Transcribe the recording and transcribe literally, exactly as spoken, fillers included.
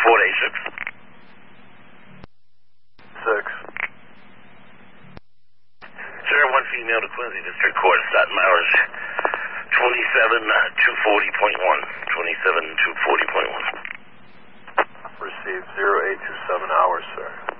report A six. Six. Sir, one female to Quincy District Court, Staten Hours, twenty-seven two forty point one. twenty-seven two forty point one. Received zero eight two seven hours, sir.